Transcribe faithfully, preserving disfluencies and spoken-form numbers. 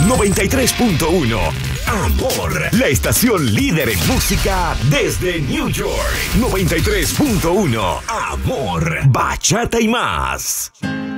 noventa y tres punto uno. Amor, la estación líder en música desde New York. noventa y tres punto uno. Amor, bachata y más.